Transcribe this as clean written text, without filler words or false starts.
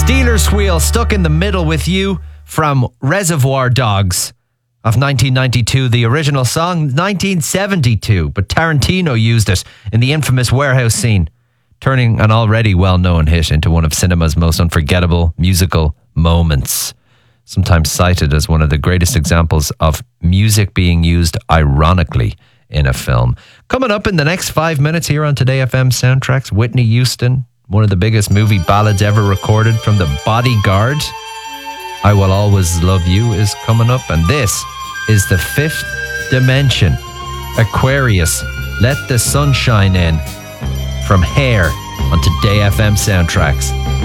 Steelers Wheel, Stuck in the Middle with You from Reservoir Dogs of 1992. The original song, 1972, but Tarantino used it in the infamous warehouse scene, turning an already well-known hit into one of cinema's most unforgettable musical moments. Sometimes cited as one of the greatest examples of music being used ironically in a film. Coming up in the next 5 minutes here on Today FM Soundtracks, Whitney Houston, one of the biggest movie ballads ever recorded from The Bodyguard. I Will Always Love You is coming up, and this is The Fifth Dimension. Aquarius, Let the Sunshine In, from Hair on Today FM Soundtracks.